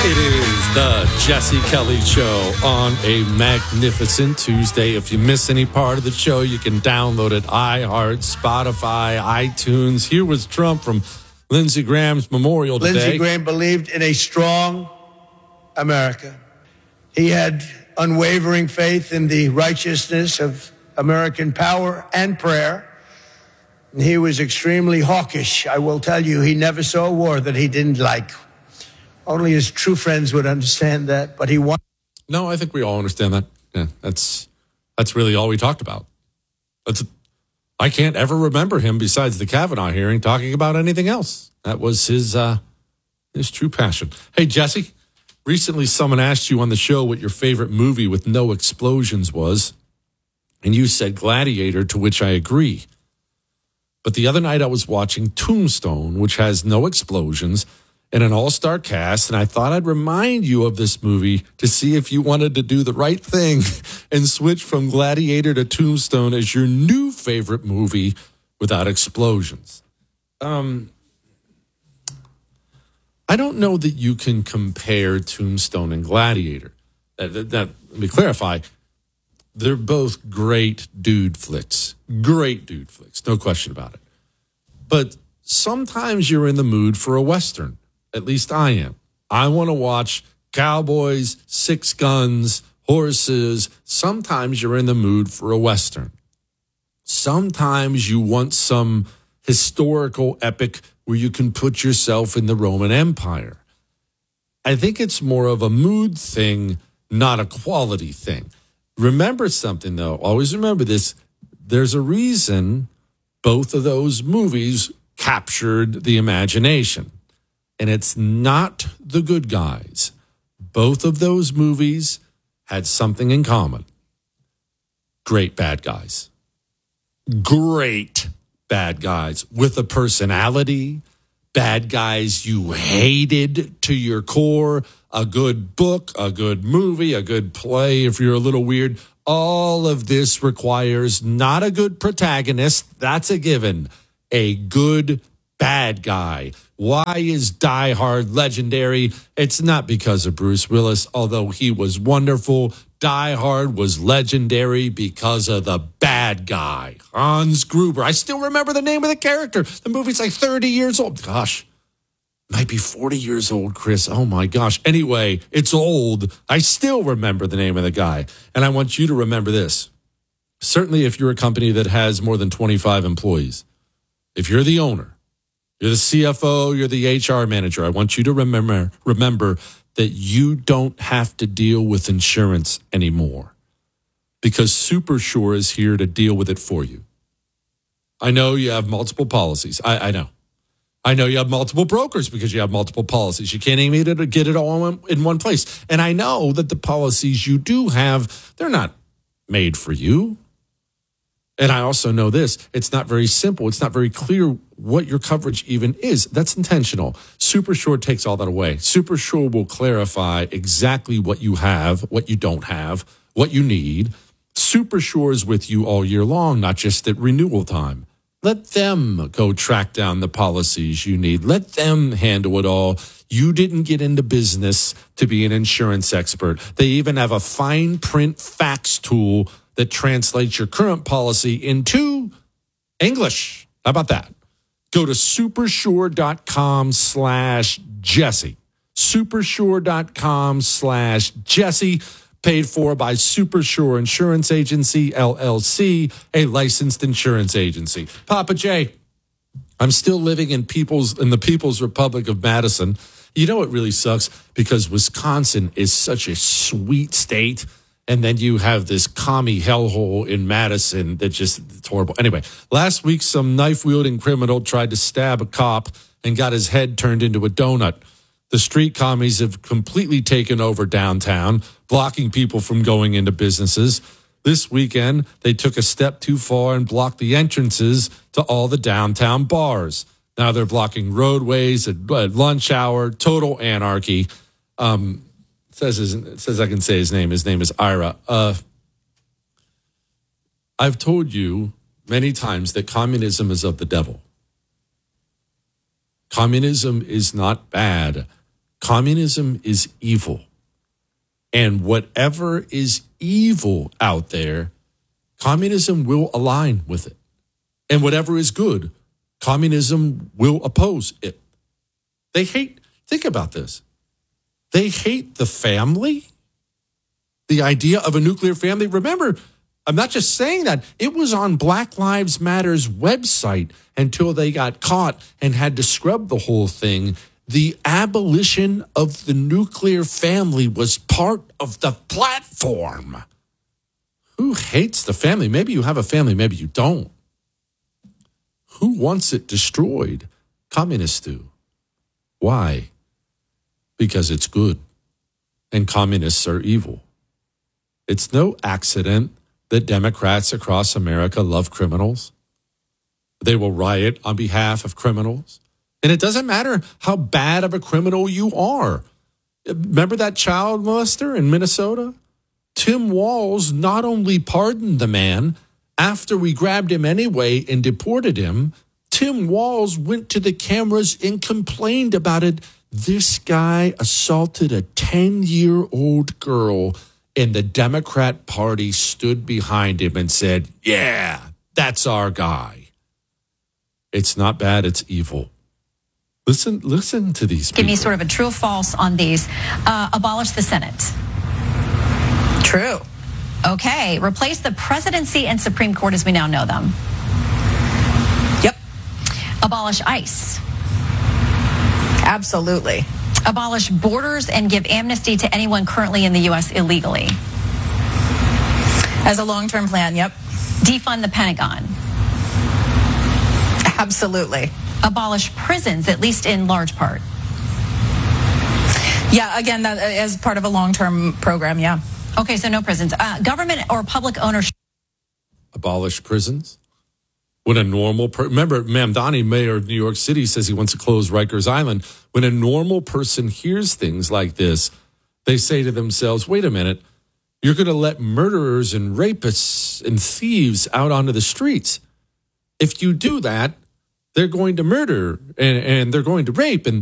It is the Jesse Kelly Show on a magnificent Tuesday. If you miss any part of the show, you can download it. iHeart, Spotify, iTunes. Here was Trump from Lindsey Graham's memorial today. Lindsey Graham believed in a strong America. He had unwavering faith in the righteousness of American power and prayer. And he was extremely hawkish. I will tell you, he never saw a war that he didn't like. Only his true friends would understand that, but he wanted. No, I think we all understand that. Yeah, that's really all we talked about. I can't ever remember him, besides the Kavanaugh hearing, talking about anything else. That was his true passion. Hey, Jesse, recently someone asked you on the show what your favorite movie with no explosions was, and you said Gladiator, to which I agree. But the other night I was watching Tombstone, which has no explosions, and an all-star cast, and I thought I'd remind you of this movie to see if you wanted to do the right thing and switch from Gladiator to Tombstone as your new favorite movie without explosions. I don't know that you can compare Tombstone and Gladiator. Let me clarify. They're both great dude flicks. Great dude flicks, no question about it. But sometimes you're in the mood for a Western. At least I am. I want to watch cowboys, six guns, horses. Sometimes you're in the mood for a Western. Sometimes you want some historical epic where you can put yourself in the Roman Empire. I think it's more of a mood thing, not a quality thing. Remember something, though. Always remember this. There's a reason both of those movies captured the imagination. And it's not the good guys. Both of those movies had something in common. Great bad guys. Great bad guys with a personality. Bad guys you hated to your core. A good book, a good movie, a good play if you're a little weird. All of this requires not a good protagonist. That's a given. A good bad guy. Why is Die Hard legendary? It's not because of Bruce Willis, although he was wonderful. Die Hard was legendary because of the bad guy, Hans Gruber. I still remember the name of the character. The movie's like 30 years old. Gosh, might be 40 years old, Chris. Oh, my gosh. Anyway, it's old. I still remember the name of the guy. And I want you to remember this. Certainly if you're a company that has more than 25 employees, if you're the owner, you're the CFO, you're the HR manager. I want you to remember that you don't have to deal with insurance anymore because SuperSure is here to deal with it for you. I know you have multiple policies. I know. I know you have multiple brokers because you have multiple policies. You can't even get it all in one place. And I know that the policies you do have, they're not made for you. And I also know this, it's not very simple. It's not very clear what your coverage even is. That's intentional. SuperSure takes all that away. SuperSure will clarify exactly what you have, what you don't have, what you need. SuperSure is with you all year long, not just at renewal time. Let them go track down the policies you need. Let them handle it all. You didn't get into business to be an insurance expert. They even have a fine print fax tool that translates your current policy into English. How about that? Go to supersure.com/Jesse. Supersure.com/Jesse. Paid for by SuperSure Insurance Agency, LLC, a licensed insurance agency. Papa J, I'm still living in the People's Republic of Madison. You know, it really sucks because Wisconsin is such a sweet state. And then you have this commie hellhole in Madison that just, it's horrible. Anyway, last week, some knife-wielding criminal tried to stab a cop and got his head turned into a donut. The street commies have completely taken over downtown, blocking people from going into businesses. This weekend, they took a step too far and blocked the entrances to all the downtown bars. Now they're blocking roadways at lunch hour, total anarchy. It says I can say his name. His name is Ira. I've told you many times that communism is of the devil. Communism is not bad. Communism is evil. And whatever is evil out there, communism will align with it. And whatever is good, communism will oppose it. They hate, think about this. They hate the family, the idea of a nuclear family. Remember, I'm not just saying that. It was on Black Lives Matter's website until they got caught and had to scrub the whole thing. The abolition of the nuclear family was part of the platform. Who hates the family? Maybe you have a family, maybe you don't. Who wants it destroyed? Communists do. Why? Because it's good, and communists are evil. It's no accident that Democrats across America love criminals. They will riot on behalf of criminals. And it doesn't matter how bad of a criminal you are. Remember that child molester in Minnesota? Tim Walz not only pardoned the man, after we grabbed him anyway and deported him, Tim Walz went to the cameras and complained about it. This guy assaulted a 10-year-old girl, and the Democrat Party stood behind him and said, yeah, that's our guy. It's not bad, it's evil. Listen to these people. Give me sort of a true or false on these. Abolish the Senate. True. Okay. Replace the presidency and Supreme Court as we now know them. Yep. Abolish ICE. Absolutely. Abolish borders and give amnesty to anyone currently in the U.S. illegally. As a long-term plan, yep. Defund the Pentagon. Absolutely. Abolish prisons, at least in large part. Yeah, again, that as part of a long-term program, yeah. Okay, so no prisons. Government or public ownership. Abolish prisons? When a normal remember, Mamdani, mayor of New York City, says he wants to close Rikers Island. When a normal person hears things like this, they say to themselves, wait a minute, you're going to let murderers and rapists and thieves out onto the streets. If you do that, they're going to murder and they're going to rape. And